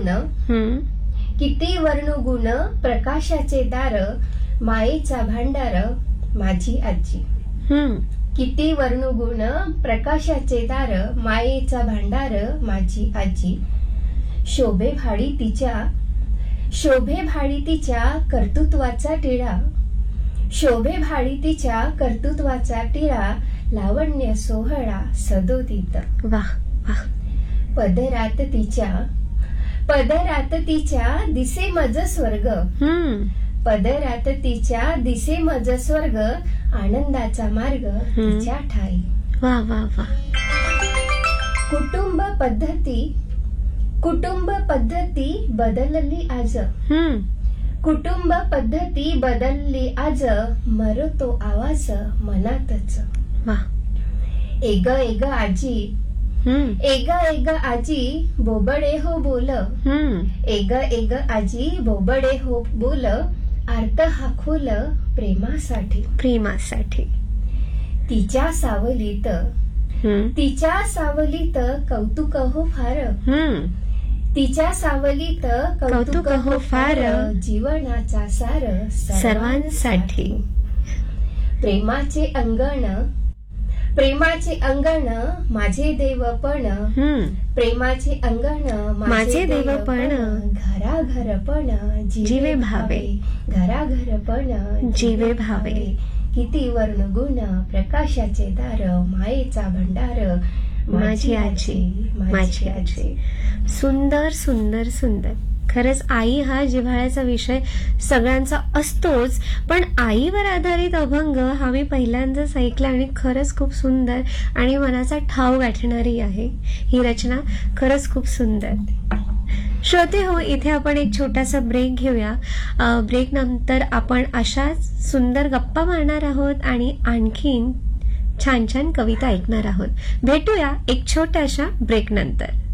वर्णगुण किती वर्णगुण प्रकाशाचे दार मायेचा भांडार माझी आजी. किती वर्णगुण प्रकाशाचे दार मायेचा भांडार माझी आजी. शोभे भाडी तिच्या कर्तृत्वाचा टिळा. शोभे भाडी तिच्या कर्तृत्वाचा टिळा लावण्य सोहळा सदोदित. वाह वाह. पदरात तिच्या दिसे मज स्वर्ग. पदरात तिच्या दिसे मज स्वर्ग आनंदाचा मार्ग तिच्या ठाई. वाह वाह वाह. कुटुंब पद्धती बदलली आज. कुटुंब पद्धती बदलली आज मरतो आवाज मनातच. वाह. एग आजी बोबडे हो बोल. एग आजी बोबडे हो बोल अर्थ हा खोल प्रेमासाठी. तिच्या सावलीत कौतुक हो फार. तिच्या सावलीत कौतुक हो फार जीवनाचा सार सर्वांसाठी. प्रेमाचे अंगण माझे देवपण. प्रेमाचे अंगण माझे देवपण घराघरपण जीवे भावे. घराघरपण जीवे भावे. किती वर्णगुण प्रकाशाचे दार मायेचा भंडार माझी आजी. सुंदर सुंदर सुंदर. खरंच आई हा जिव्हाळ्याचा विषय सगळ्यांचा असतोच, पण आईवर आधारित अभंग हा मी पहिल्यांदाच ऐकला आणि खरंच खूप सुंदर आणि मनाचा ठाव गाठणारी आहे ही रचना. खरंच खूप सुंदर. श्रोते हो, इथे आपण एक छोटासा ब्रेक घेऊया. ब्रेक नंतर आपण अशाच सुंदर गप्पा मारणार आहोत आणि आणखीन छान छान कविता ऐकणार आहोत. भेटूया एक छोट्याशा ब्रेक नंतर.